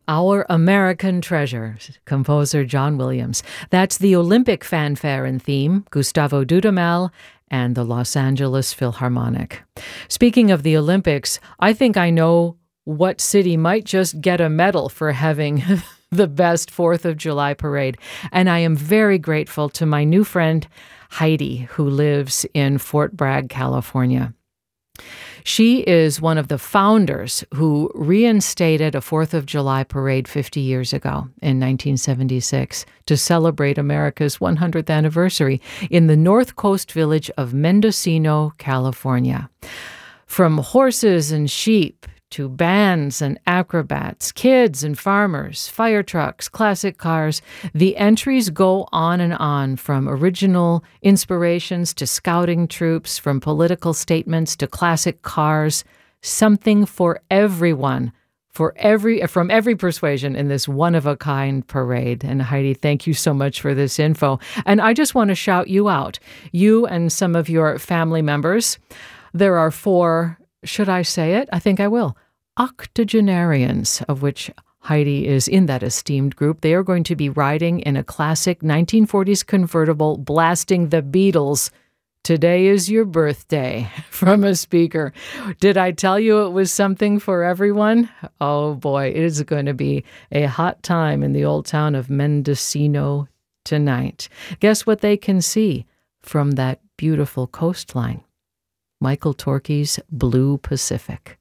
Our American Treasure, composer John Williams. That's the Olympic fanfare and theme, Gustavo Dudamel and the Los Angeles Philharmonic. Speaking of the Olympics, I think I know what city might just get a medal for having the best 4th of July parade. And I am very grateful to my new friend, Heidi, who lives in Fort Bragg, California. She is one of the founders who reinstated a 4th of July parade 50 years ago in 1976 to celebrate America's 100th anniversary in the North Coast village of Mendocino, California. From horses and sheep to bands and acrobats, kids and farmers, fire trucks, classic cars, the entries go on and on, from original inspirations to scouting troops, from political statements to classic cars, something for everyone, from every persuasion in this one-of-a-kind parade. And Heidi, thank you so much for this info. And I just want to shout you out, you and some of your family members. There are 4, should I say it? I think I will. Octogenarians, of which Heidi is in that esteemed group. They are going to be riding in a classic 1940s convertible, blasting the Beatles. "Today is your birthday," from a speaker. Did I tell you it was something for everyone? Oh boy, it is going to be a hot time in the old town of Mendocino tonight. Guess what they can see from that beautiful coastline? Michael Torke's Blue Pacific.